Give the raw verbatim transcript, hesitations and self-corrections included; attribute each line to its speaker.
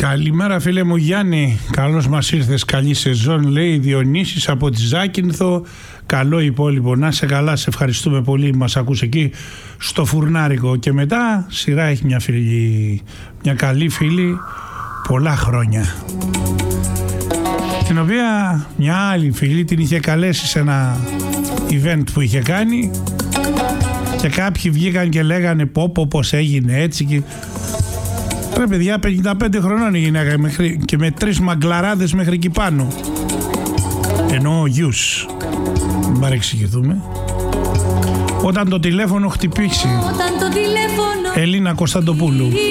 Speaker 1: Καλημέρα φίλε μου Γιάννη, καλώς μας ήρθες, καλή σεζόν, λέει Διονύσης από τη Ζάκυνθο. Καλό υπόλοιπο, να σε καλά, σε ευχαριστούμε πολύ που μας ακούς εκεί στο φουρνάρικο. Και μετά σειρά έχει μια φίλη, μια καλή φίλη, πολλά χρόνια, την οποία μια άλλη φίλη την είχε καλέσει σε ένα event που είχε κάνει και κάποιοι βγήκαν και λέγανε πω πω πως έγινε έτσι και... Ρε παιδιά, πενήντα πέντε χρονών η γυναίκα μέχρι, και με τρεις μαγκλαράδες μέχρι εκεί πάνω. Ενώ ο γιους, μην παρεξηγηθούμε, όταν το τηλέφωνο χτυπήσει, Ελίνα Κωνσταντοπούλου.